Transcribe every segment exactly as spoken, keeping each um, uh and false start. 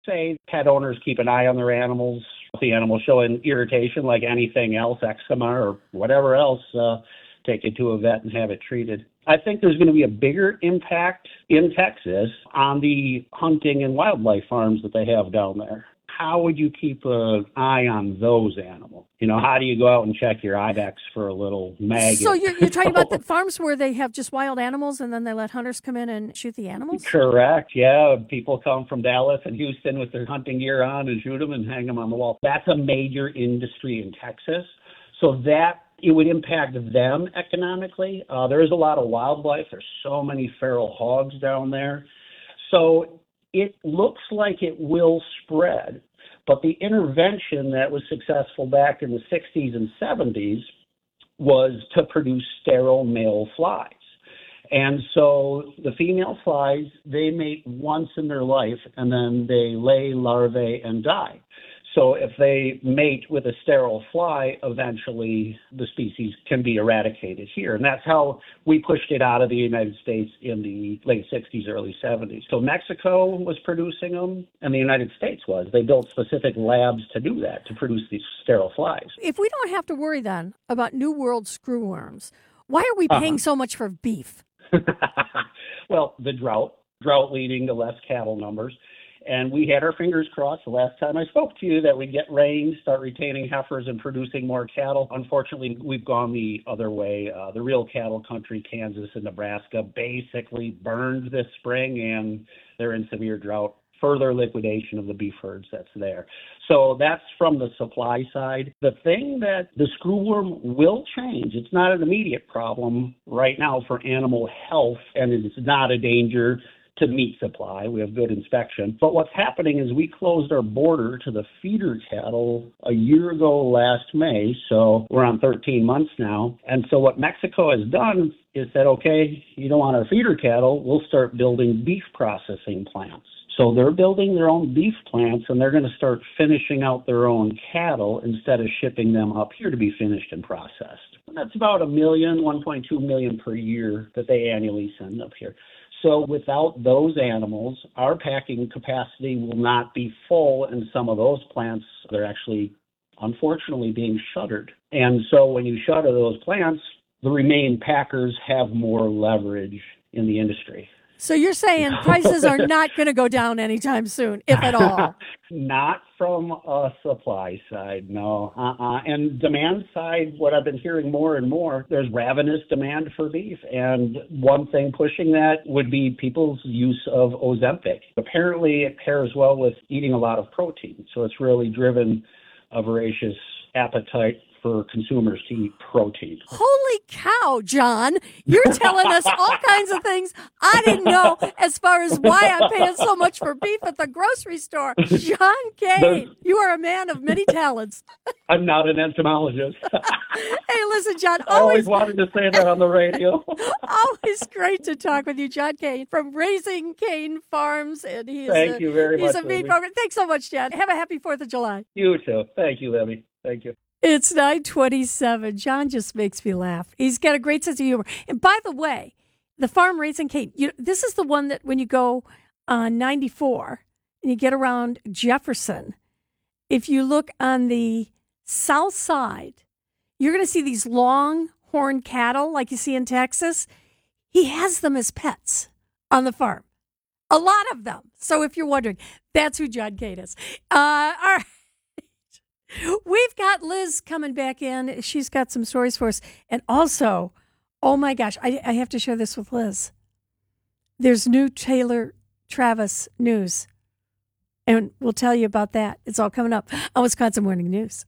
Say pet owners keep an eye on their animals. If the animal's showing irritation like anything else, eczema or whatever else, uh, take it to a vet and have it treated. I think there's going to be a bigger impact in Texas on the hunting and wildlife farms that they have down there. How would you keep an eye on those animals? You know, how do you go out and check your ibex for a little maggot? So you're, you're talking about the farms where they have just wild animals and then they let hunters come in and shoot the animals? Correct, yeah. People come from Dallas and Houston with their hunting gear on and shoot them and hang them on the wall. That's a major industry in Texas. So that, it would impact them economically. Uh, there is a lot of wildlife. There's so many feral hogs down there. So it looks like it will spread. But the intervention that was successful back in the sixties and seventies was to produce sterile male flies. And so the female flies, they mate once in their life, and then they lay larvae and die. So if they mate with a sterile fly, eventually the species can be eradicated here. And that's how we pushed it out of the United States in the late sixties, early seventies. So Mexico was producing them, and the United States was. They built specific labs to do that, to produce these sterile flies. If we don't have to worry then about New World screwworms, why are we paying uh-huh. so much for beef? Well, the drought, drought leading to less cattle numbers. And we had our fingers crossed the last time I spoke to you that we'd get rain, start retaining heifers and producing more cattle. Unfortunately, we've gone the other way. Uh, the real cattle country, Kansas and Nebraska, basically burned this spring, and they're in severe drought. Further liquidation of the beef herds that's there. So that's from the supply side. The thing that the screwworm will change, it's not an immediate problem right now for animal health, and it's not a danger to meat supply. We have good inspection. But what's happening is we closed our border to the feeder cattle a year ago last May, so we're on thirteen months now. And so what Mexico has done is said, okay, you don't want our feeder cattle, we'll start building beef processing plants. So they're building their own beef plants, and they're going to start finishing out their own cattle instead of shipping them up here to be finished and processed. And that's about a million, one point two million per year that they annually send up here. So without those animals, our packing capacity will not be full, and some of those plants, they're actually, unfortunately, being shuttered. And so when you shutter those plants, the remaining packers have more leverage in the industry. So you're saying prices are not going to go down anytime soon, if at all? Not from a supply side, no. Uh-uh. And demand side, what I've been hearing more and more, there's ravenous demand for beef. And one thing pushing that would be people's use of Ozempic. Apparently, it pairs well with eating a lot of protein. So it's really driven a voracious appetite for consumers to eat protein. Holy cow, John. You're telling us all kinds of things I didn't know as far as why I'm paying so much for beef at the grocery store. John Kane, you are a man of many talents. I'm not an entomologist. Hey, listen, John. I always, always wanted to say that on the radio. Always great to talk with you, John Kane from Raising Cane Farms. And he's Thank a, you very he's much. He's a meat program. Thanks so much, John. Have a happy fourth of July. You too. Thank you, Libby. Thank you. It's nine twenty-seven. John just makes me laugh. He's got a great sense of humor. And by the way, the farm Raising Cane, you know, this is the one that when you go on ninety-four and you get around Jefferson, if you look on the south side, you're going to see these long horned cattle like you see in Texas. He has them as pets on the farm. A lot of them. So if you're wondering, that's who John Kane is. Uh, all right. We've got Liz coming back in. She's got some stories for us. And also, oh my gosh, I, I have to share this with Liz. There's new Taylor Travis news. And we'll tell you about that. It's all coming up on Wisconsin Morning News.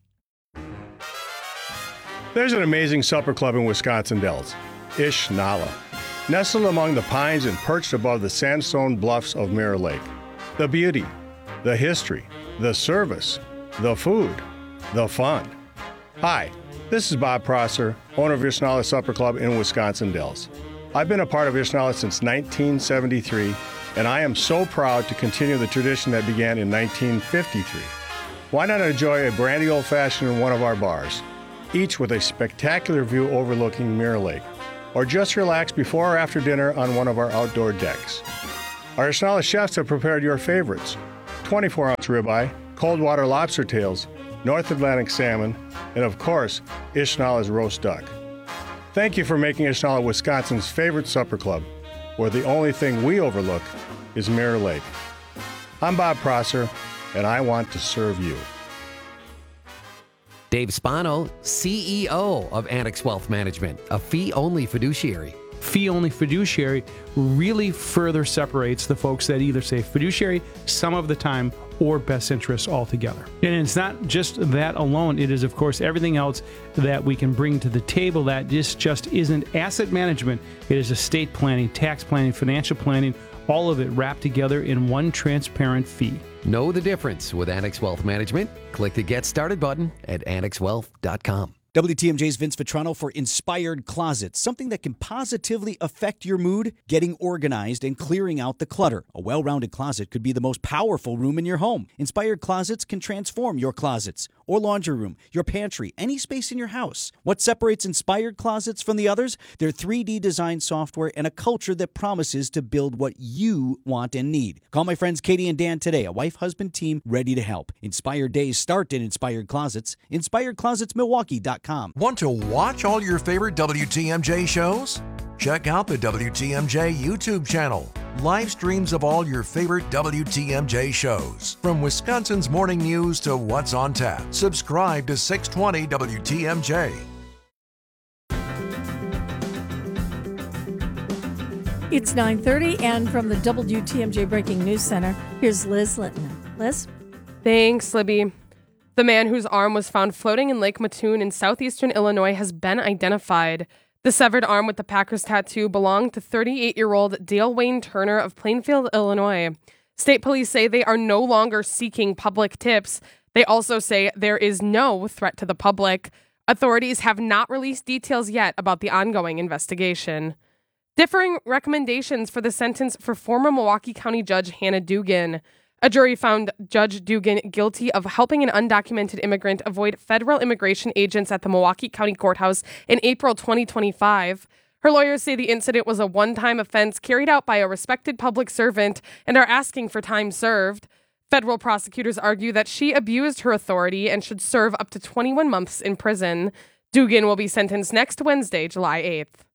There's an amazing supper club in Wisconsin Dells, Ish Nala, nestled among the pines and perched above the sandstone bluffs of Mirror Lake. The beauty, the history, the service, the food, the fun. Hi, this is Bob Prosser, owner of Ishnala Supper Club in Wisconsin Dells. I've been a part of Ishnala since nineteen seventy-three, and I am so proud to continue the tradition that began in nineteen fifty-three. Why not enjoy a brandy old-fashioned in one of our bars, each with a spectacular view overlooking Mirror Lake, or just relax before or after dinner on one of our outdoor decks. Our Ishnala chefs have prepared your favorites, twenty-four ounce ribeye, cold water lobster tails, North Atlantic salmon, and of course, Ishnala's roast duck. Thank you for making Ishnala Wisconsin's favorite supper club, where the only thing we overlook is Mirror Lake. I'm Bob Prosser, and I want to serve you. Dave Spano, C E O of Annex Wealth Management, a fee-only fiduciary. Fee-only fiduciary really further separates the folks that either say fiduciary some of the time or best interests altogether. And it's not just that alone. It is, of course, everything else that we can bring to the table that this just isn't asset management. It is estate planning, tax planning, financial planning, all of it wrapped together in one transparent fee. Know the difference with Annex Wealth Management? Click the Get Started button at annex wealth dot com. W T M J's Vince Vitrano for Inspired Closet, something that can positively affect your mood, getting organized and clearing out the clutter. A well-rounded closet could be the most powerful room in your home. Inspired Closets can transform your closets or laundry room, your pantry, any space in your house. What separates Inspired Closets from the others? Their three D design software and a culture that promises to build what you want and need. Call my friends Katie and Dan today, a wife-husband team ready to help. Inspired days start in Inspired Closets. inspired closets milwaukee dot com. Want to watch all your favorite W T M J shows? Check out the W T M J YouTube channel. Live streams of all your favorite W T M J shows. From Wisconsin's morning news to what's on tap. Subscribe to six twenty W T M J. It's nine thirty, and from the W T M J Breaking News Center, here's Liz Litton. Liz? Thanks, Libby. The man whose arm was found floating in Lake Mattoon in southeastern Illinois has been identified. The severed arm with the Packers tattoo belonged to thirty-eight-year-old Dale Wayne Turner of Plainfield, Illinois. State police say they are no longer seeking public tips. They also say there is no threat to the public. Authorities have not released details yet about the ongoing investigation. Differing recommendations for the sentence for former Milwaukee County Judge Hannah Dugan. A jury found Judge Dugan guilty of helping an undocumented immigrant avoid federal immigration agents at the Milwaukee County Courthouse in April twenty twenty-five. Her lawyers say the incident was a one-time offense carried out by a respected public servant and are asking for time served. Federal prosecutors argue that she abused her authority and should serve up to twenty-one months in prison. Dugan will be sentenced next Wednesday, July eighth.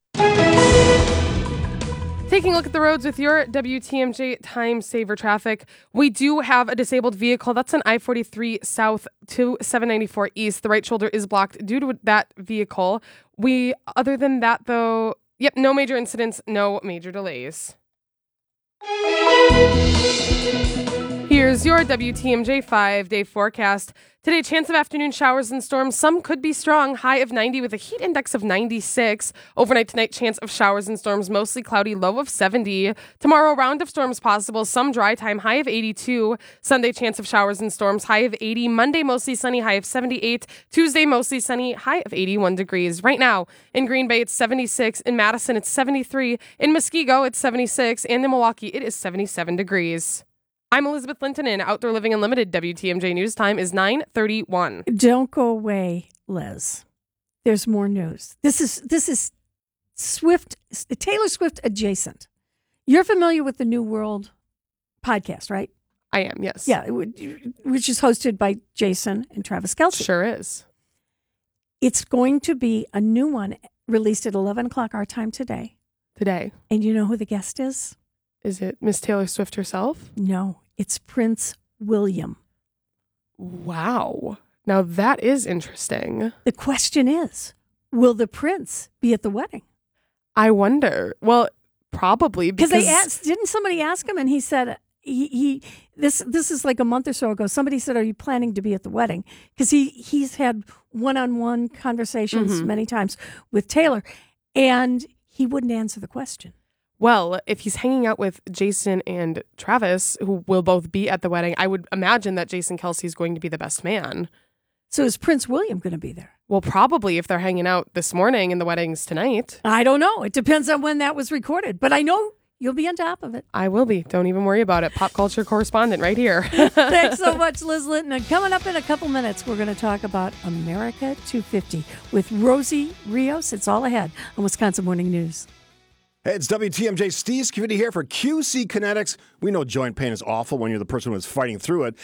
Taking a look at the roads with your W T M J Time Saver traffic, we do have a disabled vehicle. That's on I forty-three south to seven ninety-four east. The right shoulder is blocked due to that vehicle. We, other than that, though, yep, no major incidents, no major delays. Here's your W T M J five-day forecast. Today, chance of afternoon showers and storms. Some could be strong. High of ninety with a heat index of ninety-six. Overnight tonight, chance of showers and storms. Mostly cloudy, low of seventy. Tomorrow, round of storms possible. Some dry time, high of eighty-two. Sunday, chance of showers and storms. High of eighty. Monday, mostly sunny, high of seventy-eight. Tuesday, mostly sunny, high of eighty-one degrees. Right now, in Green Bay, it's seventy-six. In Madison, it's seventy-three. In Muskego, it's seventy-six. And in Milwaukee, it is seventy-seven degrees. I'm Elizabeth Linton, and Outdoor Living Unlimited W T M J News Time is nine thirty-one. Don't go away, Liz. There's more news. This is this is Swift, Taylor Swift adjacent. You're familiar with the New World podcast, right? I am, yes. Yeah, which is hosted by Jason and Travis Kelce. Sure is. It's going to be a new one released at eleven o'clock our time today. Today. And you know who the guest is? Is it Miss Taylor Swift herself? No, it's Prince William. Wow. Now that is interesting. The question is, will the prince be at the wedding? I wonder. Well, probably because they asked. Didn't somebody ask him, and he said he he this this is like a month or so ago. Somebody said, "Are you planning to be at the wedding?" Because he he's had one-on-one conversations mm-hmm. many times with Taylor, and he wouldn't answer the question. Well, if he's hanging out with Jason and Travis, who will both be at the wedding, I would imagine that Jason Kelce is going to be the best man. So is Prince William going to be there? Well, probably if they're hanging out this morning and the wedding's tonight. I don't know. It depends on when that was recorded. But I know you'll be on top of it. I will be. Don't even worry about it. Pop culture correspondent right here. Thanks so much, Liz Linton. And coming up in a couple minutes, we're going to talk about America two fifty with Rosie Rios. It's all ahead on Wisconsin Morning News. Hey, it's W T M J Steve Scavidi here for Q C Kinetics. We know joint pain is awful when you're the person who's fighting through it,